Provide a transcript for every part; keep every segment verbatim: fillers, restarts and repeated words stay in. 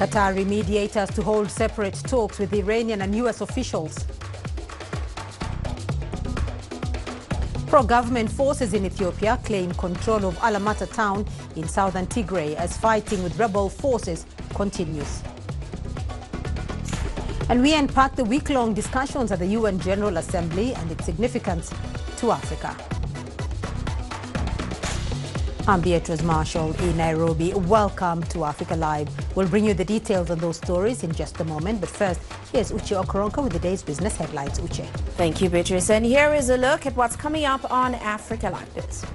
Qatari mediators to hold separate talks with Iranian and U S officials. Pro-government forces in Ethiopia claim control of Alamata town in southern Tigray as fighting with rebel forces continues. And we unpack the week-long discussions at the U N General Assembly and its significance to Africa. I'm Beatrice Marshall in Nairobi. Welcome to Africa Live. We'll bring you the details on those stories in just a moment. But first, here's Uche Okoronkwo with the day's business headlines. Uche. Thank you, Beatrice. And here is a look at what's coming up on Africa Live Biz.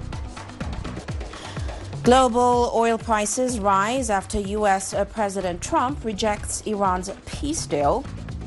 Global oil prices rise after U S President Trump rejects Iran's peace deal.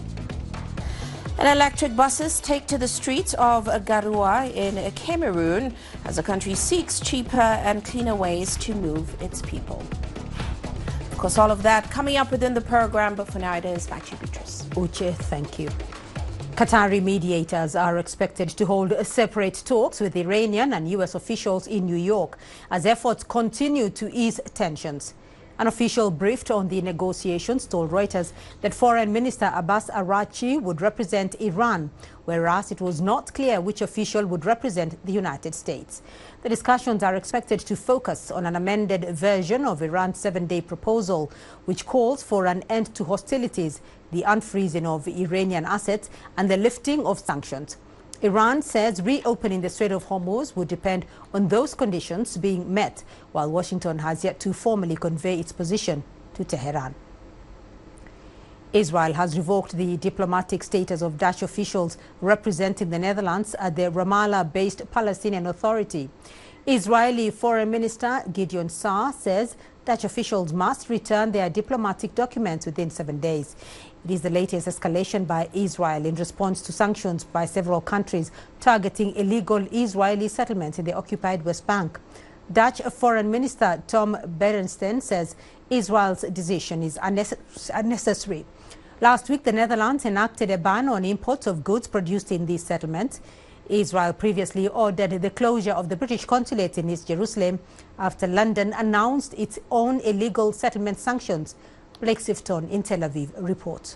And electric buses take to the streets of Garoua in Cameroon as the country seeks cheaper and cleaner ways to move its people. Of course, all of that coming up within the program, but for now it is back to you, Beatrice. Uche, thank you. Qatari mediators are expected to hold separate talks with Iranian and U S officials in New York as efforts continue to ease tensions. An official briefed on the negotiations told Reuters that Foreign Minister Abbas Araghchi would represent Iran, whereas it was not clear which official would represent the United States. The discussions are expected to focus on an amended version of Iran's seven-day proposal, which calls for an end to hostilities, the unfreezing of Iranian assets, and the lifting of sanctions. Iran says reopening the Strait of Hormuz would depend on those conditions being met, while Washington has yet to formally convey its position to Tehran. Israel has revoked the diplomatic status of Dutch officials representing the Netherlands at the Ramallah-based Palestinian Authority. Israeli Foreign Minister Gideon Saar says Dutch officials must return their diplomatic documents within seven days. It is the latest escalation by Israel in response to sanctions by several countries targeting illegal Israeli settlements in the occupied West Bank. Dutch Foreign Minister Tom Berenstain says Israel's decision is unnecessary. Last week, the Netherlands enacted a ban on imports of goods produced in these settlements. Israel previously ordered the closure of the British consulate in East Jerusalem after London announced its own illegal settlement sanctions. Blake Sifton in Tel Aviv reports.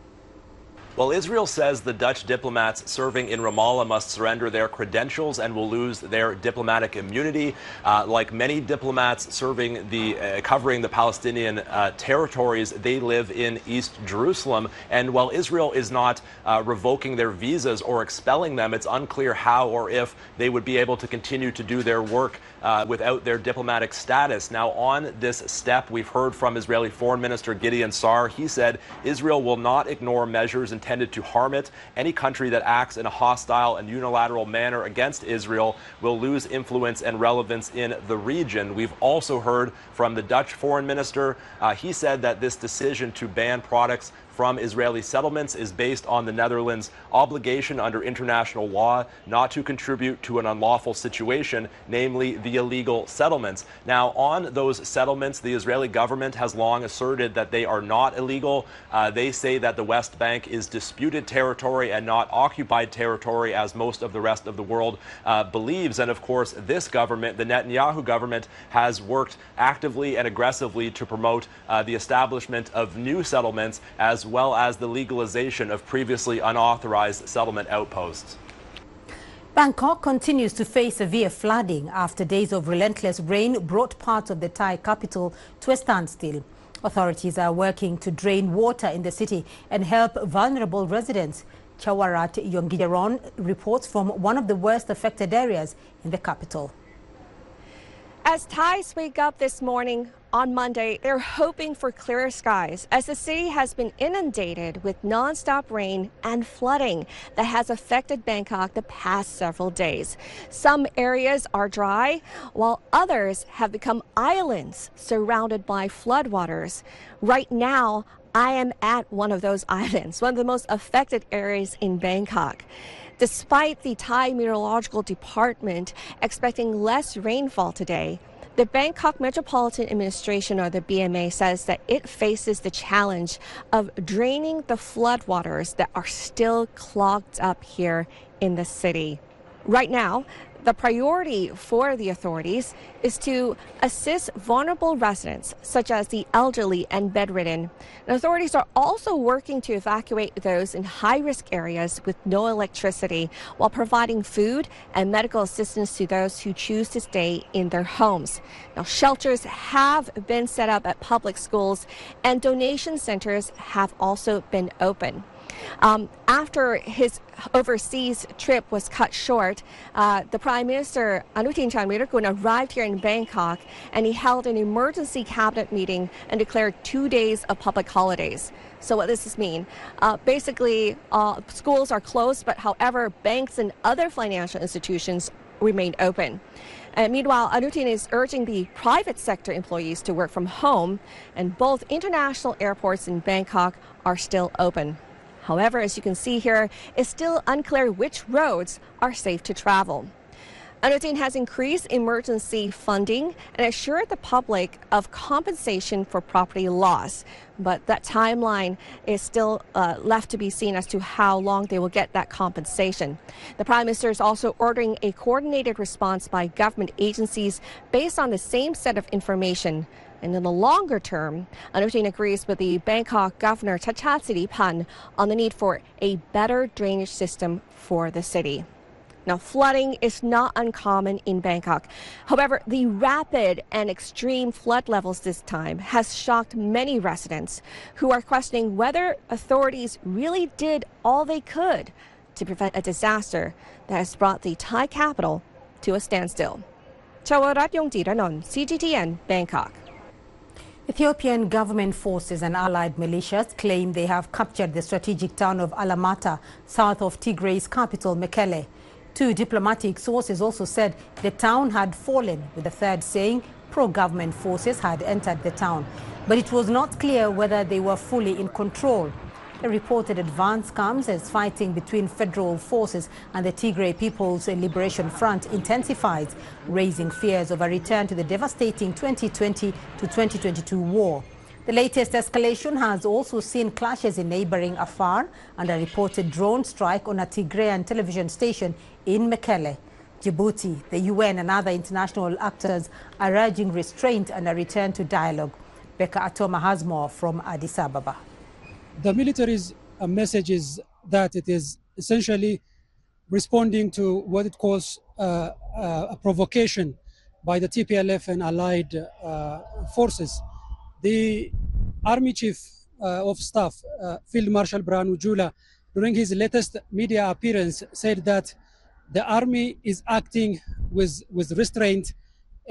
Well, Israel says the Dutch diplomats serving in Ramallah must surrender their credentials and will lose their diplomatic immunity. Uh, like many diplomats serving the uh, covering the Palestinian uh, territories, they live in East Jerusalem. And while Israel is not uh, revoking their visas or expelling them, it's unclear how or if they would be able to continue to do their work uh, without their diplomatic status. Now, on this step, we've heard from Israeli Foreign Minister Gideon Saar. He said Israel will not ignore measures intended intended to harm it. Any country that acts in a hostile and unilateral manner against Israel will lose influence and relevance in the region. We've also heard from the Dutch foreign minister. Uh, he said that this decision to ban products from Israeli settlements is based on the Netherlands' obligation under international law not to contribute to an unlawful situation, namely the illegal settlements. Now, on those settlements, the Israeli government has long asserted that they are not illegal. Uh, they say that the West Bank is disputed territory and not occupied territory, as most of the rest of the world uh, believes. And of course, this government, the Netanyahu government, has worked actively and aggressively to promote uh, the establishment of new settlements, as well as the legalization of previously unauthorized settlement outposts. Bangkok continues to face severe flooding after days of relentless rain brought parts of the Thai capital to a standstill. Authorities are working to drain water in the city and help vulnerable residents. Chawarat Yonggijaron reports from one of the worst affected areas in the capital. As Thais wake up this morning on Monday, they're hoping for clearer skies as the city has been inundated with non-stop rain and flooding that has affected Bangkok the past several days. Some areas are dry, while others have become islands surrounded by floodwaters. Right now, I am at one of those islands, one of the most affected areas in Bangkok. Despite the Thai Meteorological Department expecting less rainfall today, the Bangkok Metropolitan Administration, or the B M A, says that it faces the challenge of draining the floodwaters that are still clogged up here in the city. Right now, The priority for the authorities is to assist vulnerable residents, such as the elderly and bedridden. And authorities are also working to evacuate those in high-risk areas with no electricity, while providing food and medical assistance to those who choose to stay in their homes. Now, shelters have been set up at public schools, and donation centers have also been open. Um, after his overseas trip was cut short, uh, the Prime Minister Anutin Charnvirakul arrived here in Bangkok, and he held an emergency cabinet meeting and declared two days of public holidays. So what does this mean? Uh, basically, uh, schools are closed, but however, banks and other financial institutions remain open. And meanwhile, Anutin is urging the private sector employees to work from home, and both international airports in Bangkok are still open. However, as you can see here, it's still unclear which roads are safe to travel. Anutin has increased emergency funding and assured the public of compensation for property loss. But that timeline is still uh, left to be seen as to how long they will get that compensation. The Prime Minister is also ordering a coordinated response by government agencies based on the same set of information. And in the longer term, Anutin agrees with the Bangkok Governor Chachat Siripan on the need for a better drainage system for the city. Now, flooding is not uncommon in Bangkok. However, the rapid and extreme flood levels this time has shocked many residents who are questioning whether authorities really did all they could to prevent a disaster that has brought the Thai capital to a standstill. Chawarat Yongjiranon, C G T N, Bangkok. Ethiopian government forces and allied militias claim they have captured the strategic town of Alamata, south of Tigray's capital, Mekelle. Two diplomatic sources also said the town had fallen, with the third saying pro-government forces had entered the town. But it was not clear whether they were fully in control. The reported advance comes as fighting between federal forces and the Tigray People's Liberation Front intensifies, raising fears of a return to the devastating twenty twenty to twenty twenty-two war. The latest escalation has also seen clashes in neighboring Afar and a reported drone strike on a Tigrayan television station in Mekelle. Djibouti, the U N and other international actors are urging restraint and a return to dialogue. Becca Atoma has more from Addis Ababa. The military's uh, message is that it is essentially responding to what it calls uh, uh, a provocation by the T P L F and allied uh, forces. The Army Chief uh, of Staff, uh, Field Marshal Birhanu Jula, during his latest media appearance, said that the army is acting with, with restraint